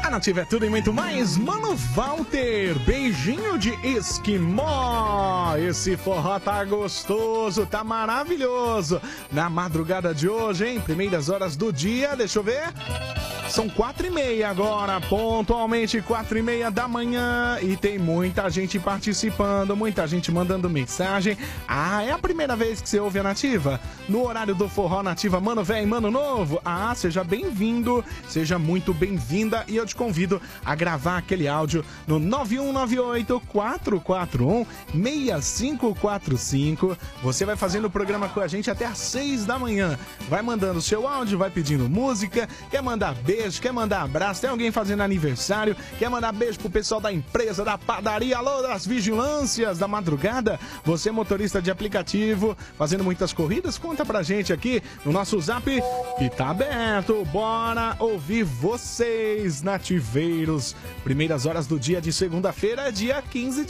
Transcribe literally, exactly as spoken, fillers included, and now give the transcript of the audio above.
Na Nativa é tudo e muito mais. Mano Walter, beijinho de esquimó. Esse forró tá gostoso, tá maravilhoso. Na madrugada de hoje, hein? Primeiras horas do dia, deixa eu ver. São quatro e meia agora, pontualmente quatro e meia da manhã. E tem muita gente participando, muita gente mandando mensagem. Ah, é a primeira vez que você ouve a Nativa? No horário do forró Nativa, mano velho, mano novo? Ah, seja bem-vindo, seja muito bem-vinda. E eu te convido a gravar aquele áudio no nove um nove oito, quatro quatro um, seis cinco quatro cinco. Você vai fazendo o programa com a gente até às seis da manhã. Vai mandando o seu áudio, vai pedindo música, quer mandar beijo, quer mandar abraço, tem alguém fazendo aniversário, quer mandar beijo pro pessoal da empresa, da padaria, alô, das vigilâncias da madrugada, você motorista de aplicativo, fazendo muitas corridas, conta pra gente aqui no nosso zap que tá aberto. Bora ouvir vocês, nativeiros. Primeiras horas do dia de segunda-feira, dia quinze de